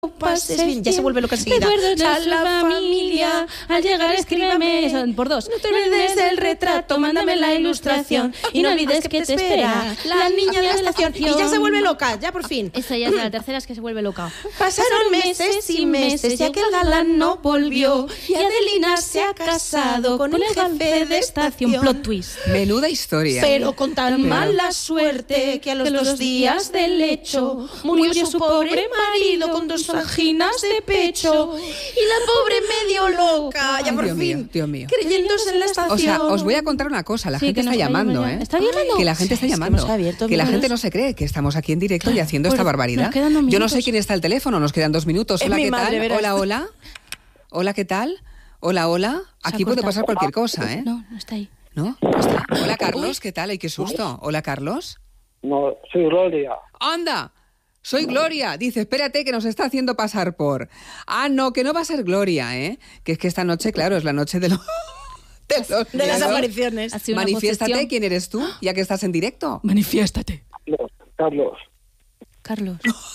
pases bien. Ya se vuelve loca enseguida. Recuerdos de la familia, al llegar escríbeme. Son por dos. No te olvides del retrato, mándame la ilustración. Y no olvides que te espera la niña de la estación. Y ya se vuelve loca, ya por fin. Esta ya es la tercera, es que se vuelve loca. Pasaron meses y meses y aquel galán no volvió. Y Adelina se ha casado con el jefe de estación. Plot twist. Menuda historia. Pero con tan mala suerte que a los 2 días del hecho murió su pobre marido con 2 anginas de pecho. Y la pobre medio loca, ya por Dios fin, mío, Dios mío. creyéndose en la estación. O sea, os voy a contar una cosa, la Sí, gente que está nos llamando, vaya, ¿eh? ¿Está llamando? Que la gente está Es que llamando. hemos abierto Que la números. gente no se cree que estamos aquí en directo y haciendo esta Pues, barbaridad. nos quedan 2 Yo no sé minutos. quién está al teléfono, nos quedan 2 minutos. Es Hola, mi ¿qué madre, tal? verás. Hola, hola. Hola, ¿qué tal? Hola, hola. Aquí puede cortado. pasar cualquier cosa, ¿eh? No, no está ahí. ¿No? No está. Hola, Carlos, ¿qué tal? Ay, qué susto. Hola, Carlos. No, soy Gloria. ¡Anda! Soy Gloria. Dice, espérate que nos está haciendo pasar por... Ah, no, que no va a ser Gloria, ¿eh? Que es que esta noche, claro, es la noche de los... de las apariciones. Ha sido una Manifiéstate, posesión. ¿quién eres tú? Ya que estás en directo. Manifiéstate. Carlos. Carlos.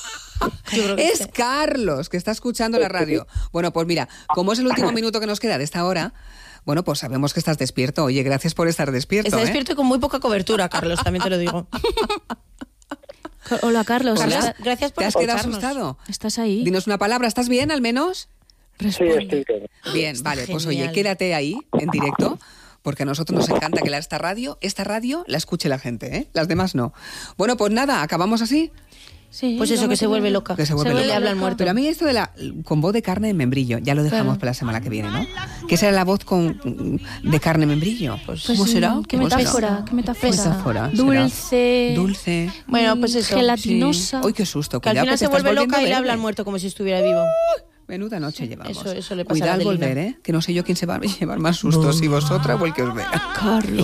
Es Carlos, que está escuchando la radio. Bueno, pues mira, como es el último minuto que nos queda de esta hora, bueno, pues sabemos que estás despierto. Oye, gracias por estar despierto. Está ¿eh? despierto y con muy poca cobertura, Carlos, también te lo digo. Hola, Carlos. Hola. ¿Estás- Gracias por ¿Te has quedado escucharnos. asustado? ¿Estás ahí? Dinos una palabra, ¿estás bien al menos? Sí, estoy bien. Bien, Está vale, pues genial. oye, quédate ahí en directo, porque a nosotros nos encanta que esta radio la escuche la gente, ¿eh? Las demás no. Bueno, pues nada, acabamos así. Sí, Pues eso, vamos que se a vuelve ver. loca. Que se vuelve le loca. habla al muerto. Pero a mí esto de con voz de carne de membrillo, ya lo dejamos Claro. para la semana que viene, ¿no? ¿Qué será la voz de carne de membrillo? Pues ¿Cómo sí, será? ¿Qué ¿Cómo será? metáfora? ¿Qué metáfora? Metáfora, Dulce. Dulce. Bueno, pues eso. Gelatinosa. Uy, qué susto. Que al Cuidado, final te se estás vuelve volviendo loca y le verde. habla al muerto como si estuviera vivo. Menuda noche llevamos. Eso le pasa a Cuidado al Adelina. volver, ¿eh? Que no sé yo quién se va a llevar más sustos, si vosotras o el que os vea. Carlos.